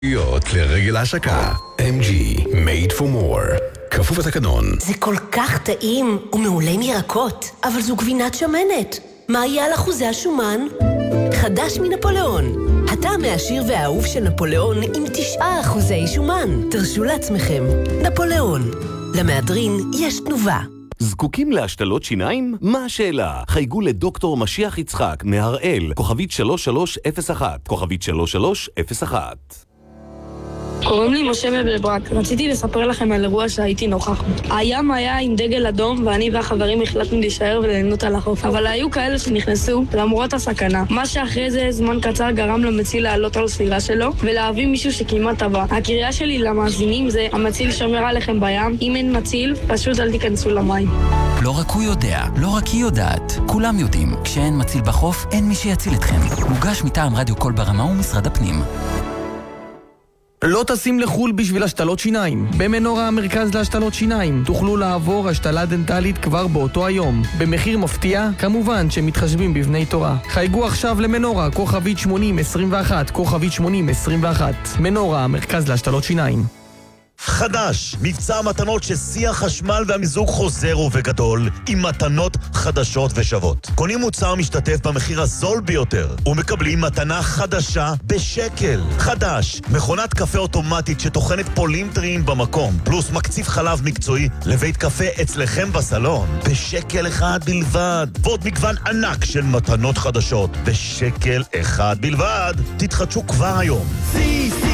לרגל ההשקה MG Made for More כפוף לתקנון. זה כל כך טעים ומעולה מירקות, אבל זו גבינת שמנת. מה יהיה על אחוזי השומן? חדש מנפוליאון, הטעם העשיר והאהוב של נפוליאון עם 9% שומן. תרשו לעצמכם, נפוליאון. למהדרין יש תנובה. זקוקים להשתלות שיניים? מה השאלה? חייגו לדוקטור משיח יצחק מהראל, כוכבית 3301, כוכבית 3301. קוראים לי משה מבלברק. רציתי לספר לכם על אירוע שהייתי נוכח בו. הים היה עם דגל אדום, ואני והחברים החלטנו להישאר וליהנות על החוף. אבל היו כאלה שנכנסו למרות הסכנה. מה שאחרי זה זמן קצר גרם למציל לעלות על סירה שלו ולהביא מישהו שכמעט טבע. הקריאה שלי למאזינים זה: המציל שומר עליכם בים. אם אין מציל, פשוט אל תיכנסו למים. לא רק הוא יודע, לא רק היא יודעת. כולם יודעים, כשאין מציל בחוף, אין מי שיציל אתכם. מוגש מטעם רדיו קול ברמה ומשרד הפנים. לא טסים לחול בשביל השתלות שיניים. במנורה המרכז להשתלות שיניים תוכלו לעבור השתלה דנטלית כבר באותו היום. במחיר מפתיע, כמובן שמתחשבים בבני תורה. חייגו עכשיו למנורה, כוכבית 8021, כוכבית 8021. מנורה המרכז להשתלות שיניים. חדש, מבצע מתנות ששיא החשמל והמיזוג חוזר ובגדול עם מתנות חדשות ושוות. קונים מוצר משתתף במחיר הזול ביותר ומקבלים מתנה חדשה בשקל. חדש, מכונת קפה אוטומטית שטוחנת פולים טריים במקום, פלוס מקציף חלב מקצועי לבית קפה אצלכם בסלון בשקל אחד בלבד, ועוד מגוון ענק של מתנות חדשות בשקל אחד בלבד. תתחדשו כבר היום.